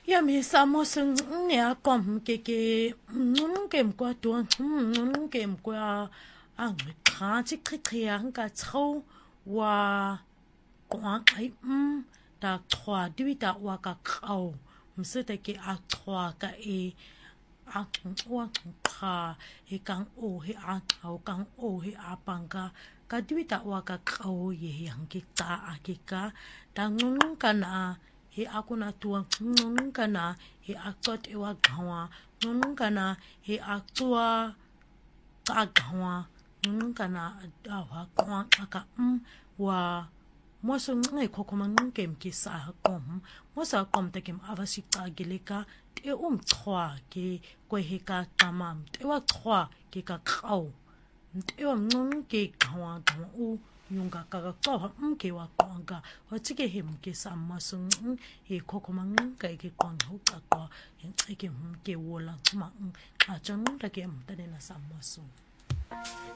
ya mi samo sung ya kom ke kem kwa tuan kem kwa ang kha chi khiang ka chau wa kwang ai ta khwa dwi ta wa ka khau mse te ke a khwa ka e a wa kha e kang o he a khau kang o he a panga ka dwi ta wa ka khau ye yang ki ta a ki ka ta ngung kana he akuna tua ngung kana he akot e wa gawa ngung kana he aktua ka gawa ngung kana a wa kwa ka wa mo so ngai kokoma kem ki sa kom mo sa kom te kem avasi ta geleka te thwa ke ko he ka tamam te wa thwa ke ka khau te wa ngung ke gawa u yunga ka ka ke wa kwanga wa tsike him ke samma sung he kokoma ngai ke kwang hu ka ko yin tsike ke wola ma a chang ta ke ta na samma sung